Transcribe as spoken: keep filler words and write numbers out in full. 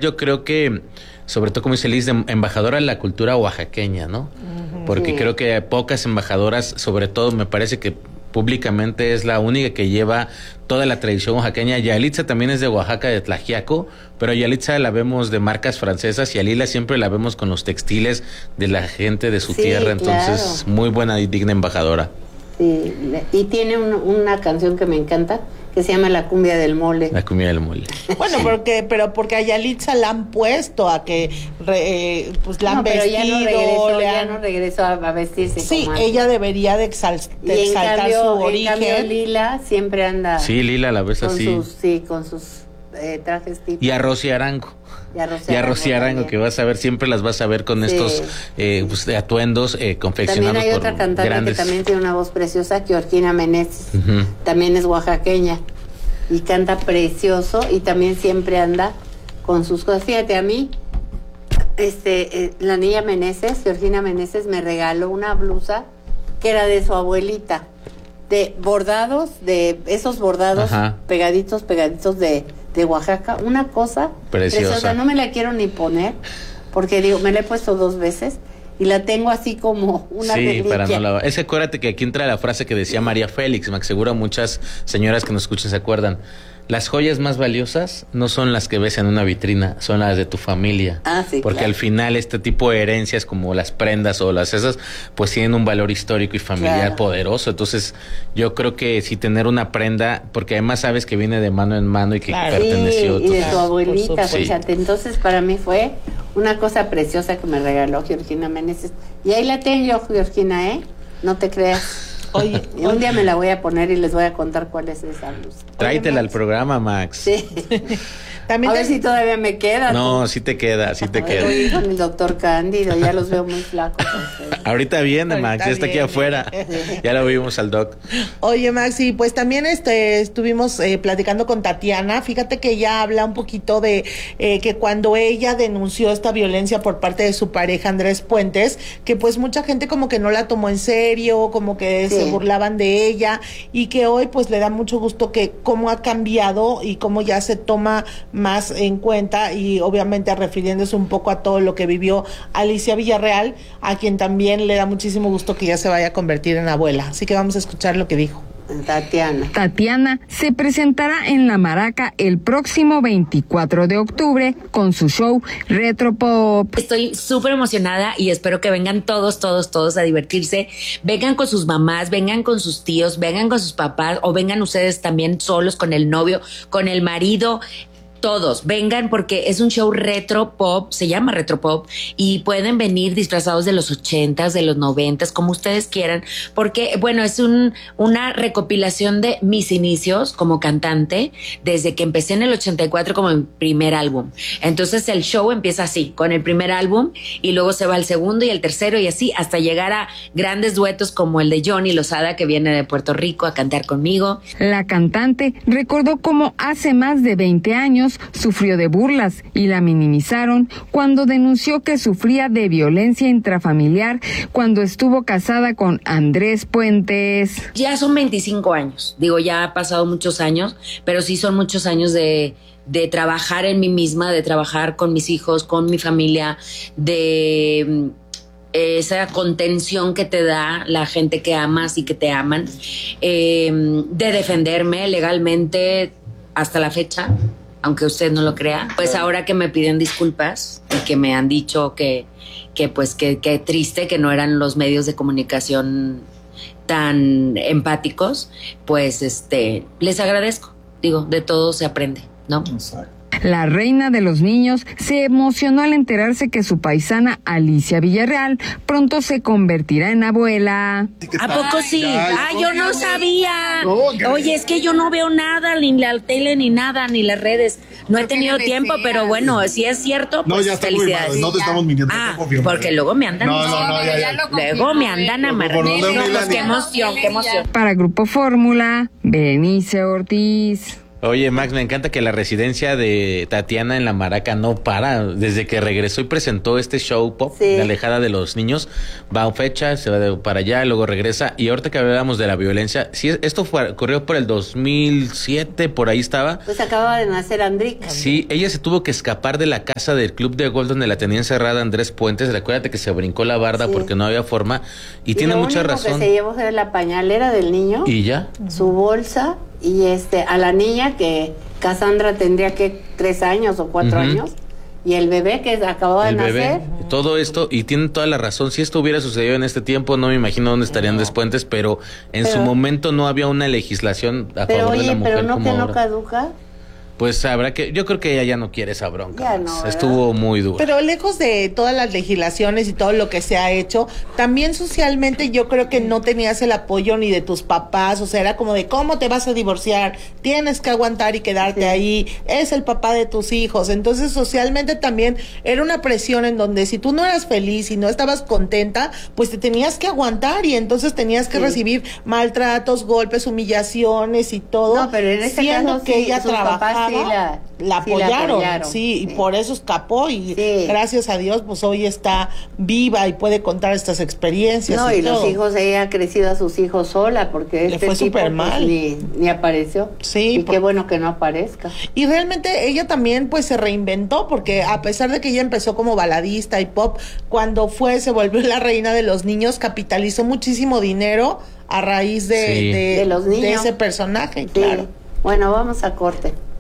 yo creo que, sobre todo como dice Liz, de embajadora de la cultura oaxaqueña, ¿no? Uh-huh. Porque sí. creo que pocas embajadoras, sobre todo me parece que públicamente es la única que lleva toda la tradición oaxaqueña. Yalitza también es de Oaxaca, de Tlaxiaco, pero Yalitza la vemos de marcas francesas y a Lila siempre la vemos con los textiles de la gente de su sí, tierra, entonces claro. muy buena y digna embajadora. Sí, y tiene un, una canción que me encanta, que se llama La Cumbia del Mole. La Cumbia del Mole. Bueno, porque, pero porque a Yalitza la han puesto a que re, pues la no, han pero vestido. Ya no regresó, han... ya no regresó a, a vestirse sí, como ella antes. Debería de, exal, de y exaltar cambio, su origen. En cambio, Lila siempre anda. Sí, Lila la ves con así. Sus, sí, con sus eh, trajes típicos. Y a Rosy Arango. Y a Rosy, y a Rosy Arango, Arango que vas a ver, siempre las vas a ver con sí. estos eh, pues, atuendos eh, confeccionados. También hay por otra cantante grandes... que también tiene una voz preciosa, Georgina Meneses. Uh-huh. También es oaxaqueña y canta precioso y también siempre anda con sus cosas. Fíjate, a mí, este, eh, la niña Meneses, Georgina Meneses, me regaló una blusa que era de su abuelita, de bordados, de esos bordados Ajá. pegaditos, pegaditos de... de Oaxaca, una cosa preciosa. preciosa, no me la quiero ni poner, porque digo, me la he puesto dos veces y la tengo así como una sí, reliquia. para no la... Es que acuérdate que aquí entra la frase que decía María Félix, me aseguro muchas señoras que nos escuchen se acuerdan. Las joyas más valiosas no son las que ves en una vitrina, son las de tu familia. Ah, sí, porque claro. al final este tipo de herencias como las prendas o las esas, pues tienen un valor histórico y familiar claro. poderoso. Entonces, yo creo que si tener una prenda, porque además sabes que viene de mano en mano y que claro. perteneció. Sí, y de tu abuelita, sí. fíjate. Entonces, para mí fue una cosa preciosa que me regaló Georgina Meneses. Y ahí la tengo yo, Georgina, ¿eh? No te creas. Oye, un oye. día me la voy a poner y les voy a contar cuál es esa blusa. Tráetela al programa, Max. Sí. También a te... ver si todavía me queda. No, tú. sí te queda, sí te queda. Voy con el doctor Cándido, ya los veo muy flacos. Ahorita viene, Max, Ahorita ya está viene. Aquí afuera. Ya lo vimos al doc. Oye, Max, y pues también este estuvimos eh, platicando con Tatiana. Fíjate que ella habla un poquito de eh, que cuando ella denunció esta violencia por parte de su pareja Andrés Puentes, que pues mucha gente como que no la tomó en serio, como que sí. se burlaban de ella, y que hoy pues le da mucho gusto que cómo ha cambiado y cómo ya se toma más en cuenta, y obviamente refiriéndose un poco a todo lo que vivió Alicia Villarreal, a quien también le da muchísimo gusto que ya se vaya a convertir en abuela. Así que vamos a escuchar lo que dijo. Tatiana. Tatiana se presentará en La Maraca el próximo veinticuatro de octubre con su show Retro Pop. Estoy súper emocionada y espero que vengan todos, todos, todos a divertirse. Vengan con sus mamás, vengan con sus tíos, vengan con sus papás, o vengan ustedes también solos con el novio, con el marido. Todos, vengan porque es un show retro pop, se llama retro pop, y pueden venir disfrazados de los ochentas, de los noventas, como ustedes quieran, porque bueno, es un una recopilación de mis inicios como cantante, desde que empecé en el ochenta y cuatro como mi primer álbum. Entonces el show empieza así, con el primer álbum, y luego se va al segundo y el tercero y así, hasta llegar a grandes duetos como el de Johnny Lozada, que viene de Puerto Rico a cantar conmigo. La cantante recordó cómo hace más de veinte años sufrió de burlas y la minimizaron cuando denunció que sufría de violencia intrafamiliar cuando estuvo casada con Andrés Puentes. Ya son veinticinco años, digo, ya ha pasado muchos años, pero sí son muchos años de, de trabajar en mí misma, de trabajar con mis hijos, con mi familia, de esa contención que te da la gente que amas y que te aman, eh, de defenderme legalmente hasta la fecha. Aunque usted no lo crea, pues ahora que me piden disculpas y que me han dicho que, que pues que, que triste que no eran los medios de comunicación tan empáticos, pues este les agradezco. Digo, de todo se aprende, ¿no? Exacto. La reina de los niños se emocionó al enterarse que su paisana Alicia Villarreal pronto se convertirá en abuela. ¿A poco sí? Ah, yo no sabía. Oye, es que yo no veo nada, ni la tele, ni nada, ni las redes. No he tenido tiempo, pero bueno, si es cierto, pues no, ya está felicidades. Muy mal. No te estamos mintiendo. Ah, porque luego me andan. No, no, no, ya, ya. Luego me andan amarrando. No, pues qué emoción, qué emoción. Para Grupo Fórmula, Berenice Ortiz. Oye, Max, me encanta que la residencia de Tatiana en La Maraca no para. Desde que regresó y presentó este show pop, Sí. de Alejada de los Niños, va a fecha, se va de para allá, luego regresa. Y ahorita que hablábamos de la violencia, sí, esto fue, ocurrió por el dos mil siete, por ahí estaba. Pues acababa de nacer Andrica. Sí, ella se tuvo que escapar de la casa del club de golf donde la tenía encerrada Andrés Puentes. Recuérdate que se brincó la barda Sí. porque no había forma. Y, tiene lo mucha único razón. que se llevó fue la pañalera del niño, Y ya. su bolsa, y este a la niña que Cassandra tendría que tres años o cuatro Ujú. años, y el bebé que acababa El de bebé, nacer. todo esto, y tienen toda la razón. Si esto hubiera sucedido en este tiempo, no me imagino dónde estarían Andrés Puentes, pero en Pero- su momento no había una legislación a Pero favor de la oye, mujer pero no como que no ahora. caduca. Pues habrá que, yo creo que ella ya no quiere esa bronca. Ya Max. no, ¿verdad? Estuvo muy duro. Pero lejos de todas las legislaciones y todo lo que se ha hecho, también socialmente yo creo que no tenías el apoyo ni de tus papás, o sea, era como de cómo te vas a divorciar, tienes que aguantar y quedarte Sí. ahí, es el papá de tus hijos. Entonces socialmente también era una presión en donde si tú no eras feliz y no estabas contenta, pues te tenías que aguantar y entonces tenías que Sí. recibir maltratos, golpes, humillaciones y todo. No, pero en este siendo caso que sí, ella sus papás trabajaba, sí la- la sí la apoyaron, apoyaron, sí, y sí. por eso escapó y Sí. gracias a Dios pues hoy está viva y puede contar estas experiencias. No, y, y los todo. hijos, ella ha crecido a sus hijos sola, porque Le este fue tipo súper pues, mal. ni, ni apareció. Sí, y por- qué bueno que no aparezca. Y realmente ella también pues se reinventó porque a pesar de que ella empezó como baladista y pop, cuando fue, se volvió la reina de los niños, capitalizó muchísimo dinero a raíz de, Sí. de, De los niños. de ese personaje, Sí. claro. Bueno, vamos a corte.